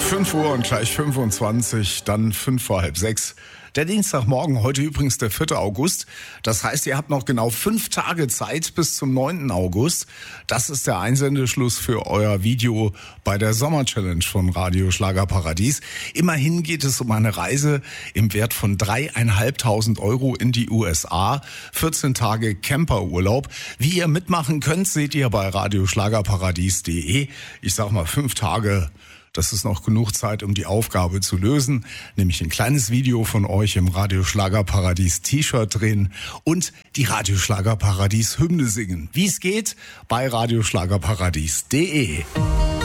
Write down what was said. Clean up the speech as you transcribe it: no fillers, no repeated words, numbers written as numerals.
5 Uhr und gleich 25, dann 5 vor halb 6. Der Dienstagmorgen, heute übrigens der 4. August. Das heißt, ihr habt noch genau 5 Tage Zeit bis zum 9. August. Das ist der Einsendeschluss für euer Video bei der Sommer-Challenge von Radio Schlagerparadies. Immerhin geht es um eine Reise im Wert von 3.500 Euro in die USA. 14 Tage Camperurlaub. Wie ihr mitmachen könnt, seht ihr bei radioschlagerparadies.de. Ich sag mal 5 Tage. Das ist noch genug Zeit, um die Aufgabe zu lösen, nämlich ein kleines Video von euch im Radio Schlagerparadies T-Shirt drehen und die Radio Schlagerparadies Hymne singen. Wie es geht, bei radioschlagerparadies.de.